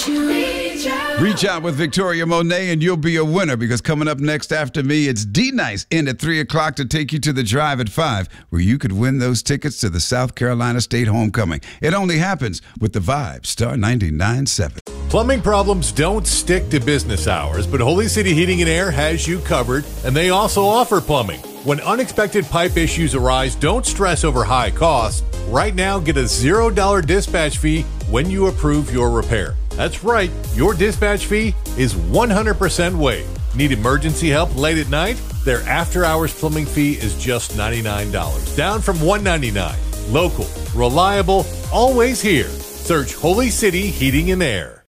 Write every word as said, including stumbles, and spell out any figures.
Reach out with Victoria Monet and you'll be a winner, because coming up next after me, it's D-Nice in at three o'clock to take you to the drive at five, where you could win those tickets to the South Carolina State Homecoming. It only happens with the Vibe, Star ninety-nine point seven. Plumbing problems don't stick to business hours, but Holy City Heating and Air has you covered, and they also offer plumbing. When unexpected pipe issues arise, don't stress over high costs. Right now, get a zero dollar dispatch fee when you approve your repair. That's right, your dispatch fee is one hundred percent waived. Need emergency help late at night? Their after-hours plumbing fee is just ninety-nine dollars, down from one hundred ninety-nine dollars. Local, reliable, always here. Search Holy City Heating and Air.